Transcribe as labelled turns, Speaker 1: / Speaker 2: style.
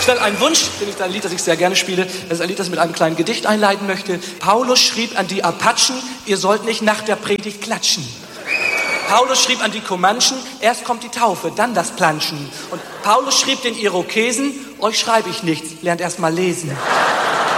Speaker 1: Schnell einen Wunsch, ein Lied, das ich sehr gerne spiele. Das ist ein Lied, das ich mit einem kleinen Gedicht einleiten möchte. Paulus schrieb an die Apachen, ihr sollt nicht nach der Predigt klatschen. Paulus schrieb an die Comanchen, erst kommt die Taufe, dann das Planschen. Und Paulus schrieb den Irokesen, euch schreibe ich nichts, lernt erst mal lesen.